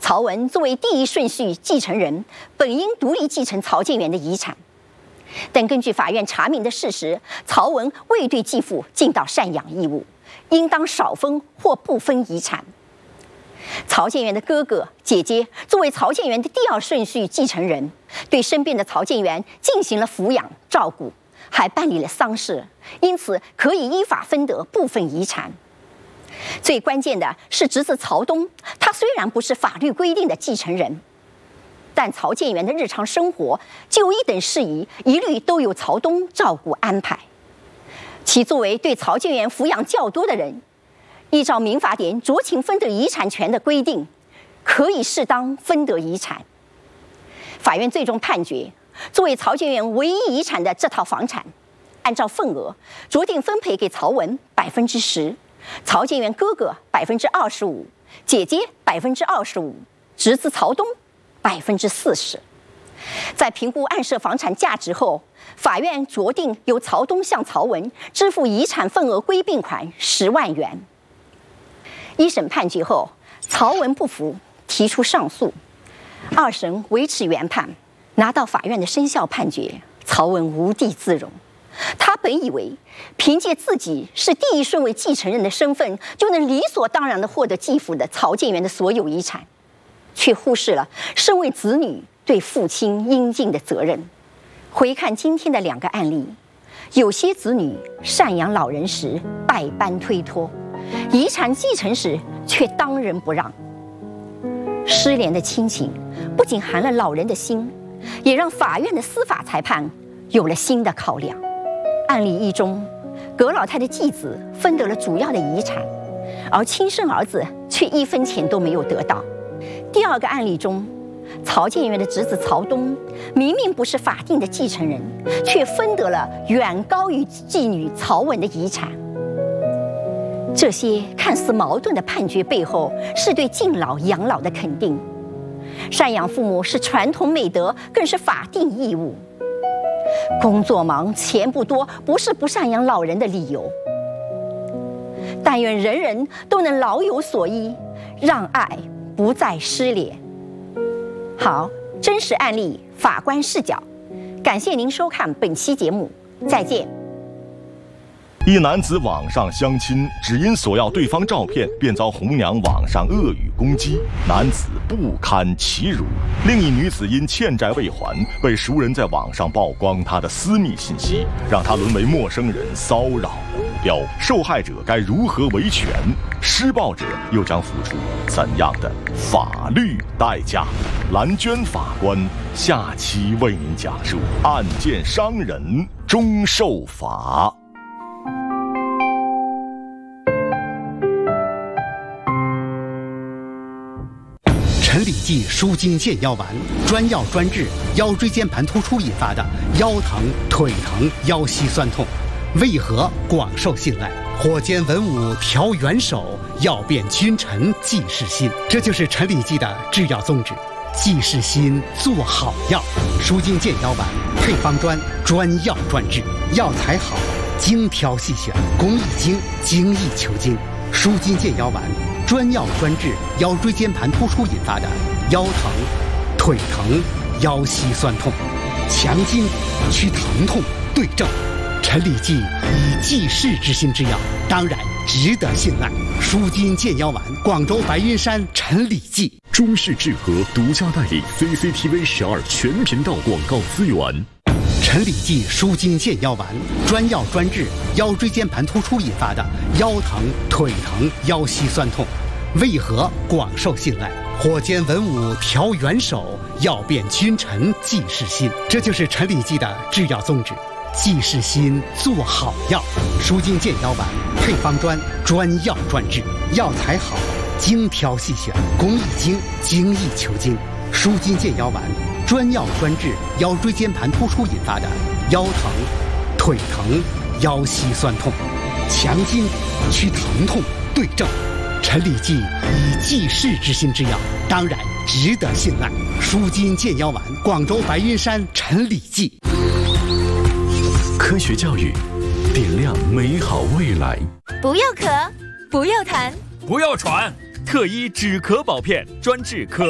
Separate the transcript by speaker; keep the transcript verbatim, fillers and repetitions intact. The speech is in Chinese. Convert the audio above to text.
Speaker 1: 曹文作为第一顺序继承人，本应独立继承曹建元的遗产，但根据法院查明的事实，曹文未对继父尽到赡养义务，应当少分或不分遗产。曹建元的哥哥姐姐作为曹建元的第二顺序继承人，对生病的曹建元进行了抚养照顾，还办理了丧事，因此可以依法分得部分遗产。最关键的是侄子曹东，他虽然不是法律规定的继承人，但曹建元的日常生活、就医等事宜一律都由曹东照顾安排。其作为对曹建元抚养较多的人，依照民法典酌情分得遗产权的规定，可以适当分得遗产。法院最终判决，作为曹建元唯一遗产的这套房产，按照份额酌定分配给曹文百分之十，曹建元哥哥百分之二十五，姐姐百分之二十五，侄子曹东百分之四十。在评估案涉房产价值后，法院酌定由曹东向曹文支付遗产份额归并款十万元。一审判决后，曹文不服，提出上诉。二审维持原判，拿到法院的生效判决，曹文无地自容。他本以为凭借自己是第一顺位继承人的身份，就能理所当然地获得继父的曹建元的所有遗产，却忽视了身为子女对父亲应尽的责任。回看今天的两个案例，有些子女赡养老人时百般推脱，遗产继承时却当仁不让。失联的亲情不仅寒了老人的心，也让法院的司法裁判有了新的考量。案例一中，葛老太的继子分得了主要的遗产，而亲生儿子却一分钱都没有得到。第二个案例中，曹建元的侄子曹东明明不是法定的继承人，却分得了远高于继女曹文的遗产。这些看似矛盾的判决背后，是对敬老养老的肯定。赡养父母是传统美德，更是法定义务。工作忙、钱不多，不是不赡养老人的理由。但愿人人都能老有所依，让爱不再失联。好，真实案例，法官视角。感谢您收看本期节目，再见。
Speaker 2: 一男子网上相亲，只因索要对方照片，便遭红娘网上恶语攻击，男子不堪其辱。另一女子因欠债未还，被熟人在网上曝光她的私密信息，让她沦为陌生人骚扰目标。受害者该如何维权？施暴者又将付出怎样的法律代价？蓝娟法官下期为您讲述案件伤人终受罚。
Speaker 3: 陈李济舒筋健腰丸，专药专治腰椎间盘突出引发的腰疼、腿疼、腰膝酸痛，为何广受信赖？火尖文武调元首，药变君臣济世心。这就是陈李济的制药宗旨，济世心，做好药。舒筋健腰丸配方专，专药专治，药材好，精挑细选，工艺精，精益求精。舒筋健腰丸专药专治腰椎间盘突出引发的腰疼、腿疼、腰膝酸痛，强筋去疼痛，对症。陈李济以济世之心之药，当然值得信赖。舒筋健腰丸，广州白云山陈李济。
Speaker 4: 中视智和独家代理 C C T V 十二全频道广告资源。
Speaker 3: 陈李济舒筋健腰丸，专药专治腰椎间盘突出引发的腰疼、腿疼、腰膝酸痛，为何广受信赖？火尖文武调元首，药变君臣济世心。这就是陈李济的制药宗旨，济世心，做好药。舒筋健腰丸配方专，专药专治，药材好，精挑细选，工艺精，精益求精。舒筋健腰丸专药专治腰椎间盘突出引发的腰疼、腿疼、腰膝酸痛，强筋去疼痛，对症。陈李济以济世之心之药，当然值得信赖。舒筋健腰丸，广州白云山陈李济。
Speaker 4: 科学教育，点亮美好未来。
Speaker 5: 不要咳，不要痰，
Speaker 6: 不要喘，特医止咳保片专治咳。